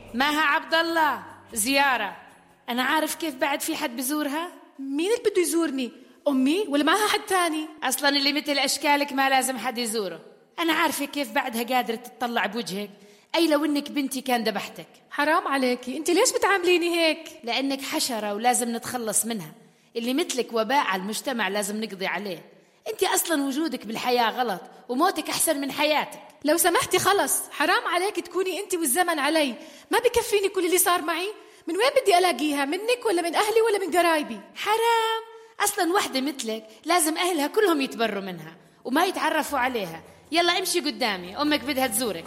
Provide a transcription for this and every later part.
ماها عبد الله زيارة. أنا عارف كيف بعد في حد بزورها. مين اللي بده يزورني؟ أمي ولا معها حد تاني؟ أصلاً اللي مثل أشكالك ما لازم حد يزوره. أنا عارفة كيف بعدها قادرة تطلع بوجهك. أي لو إنك بنتي كان دبحتك. حرام عليكي، أنت ليش بتعامليني هيك؟ لأنك حشرة ولازم نتخلص منها. اللي مثلك وباء على المجتمع لازم نقضي عليه. أنت أصلاً وجودك بالحياة غلط وموتك أحسن من حياتك. لو سمحتي خلص، حرام عليك تكوني أنت والزمن علي. ما بكفيني كل اللي صار معي. من وين بدي ألاقيها؟ منك ولا من أهلي ولا من قرايبي؟ حرام. أصلاً وحدة مثلك لازم أهلها كلهم يتبروا منها وما يتعرفوا عليها. يلا امشي قدامي، أمك بدها تزورك.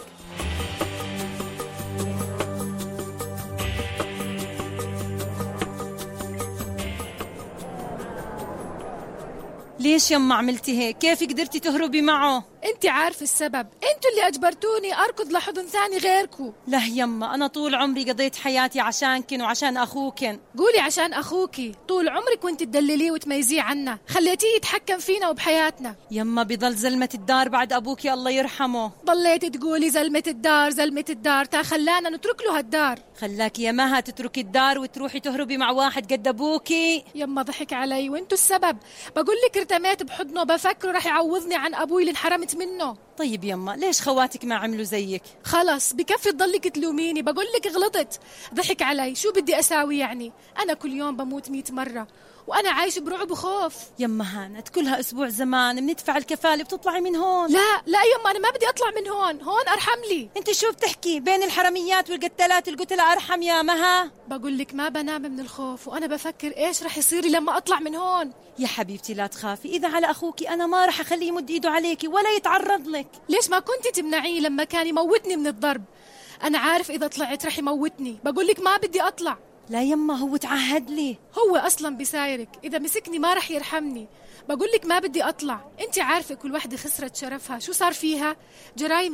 ليش يما عملتي هيك؟ كيف قدرتي تهربي معه؟ انت عارف السبب، انتوا اللي اجبرتوني اركض لحضن ثاني غيركو. لا يما، انا طول عمري قضيت حياتي عشانكن وعشان اخوكن. قولي عشان اخوكي، طول عمرك وانت تدلليه وتميزيه عنا، خليتيه يتحكم فينا وبحياتنا. يما بضل زلمة الدار بعد ابوكي الله يرحمه. ضليتي تقولي زلمة الدار زلمة الدار، تا خلانا نترك له هالدار. خلاكي يا ماها تتركي الدار وتروحي تهربي مع واحد قد ابوكي. يما ضحك علي وانتوا السبب. بقول لك ارتميت بحضنه بفكره رح يعوضني عن ابوي اللي انحرمت منه. طيب يما، ليش خواتك ما عملوا زيك؟ خلص بكفي تضلك تلوميني، بقول لك غلطت. ضحك علي، شو بدي اساوي يعني؟ انا كل يوم بموت 100 مرة وانا عايش برعب وخوف. يما هانت، كلها اسبوع زمان بندفع الكفالة بتطلعي من هون. لا يما، انا ما بدي اطلع من هون ارحم لي. انت شو بتحكي؟ بين الحرميات والقتالات القتلة ارحم يا مها. بقول لك ما بنام من الخوف وانا بفكر ايش رح يصير لما اطلع من هون. يا حبيبتي لا تخافي، اذا على اخوكي انا ما رح اخليه يمد ايده عليكي ولا يتعرض لك. ليش ما كنتي تمنعيه لما كان يموتني من الضرب؟ انا عارف اذا طلعت رح يموتني. بقول لك ما بدي اطلع. لا يما، هو تعهد لي. هو اصلا بسايرك، اذا مسكني ما رح يرحمني. بقول لك ما بدي اطلع. انت عارفه كل وحده خسرت شرفها، شو صار فيها؟ جرايم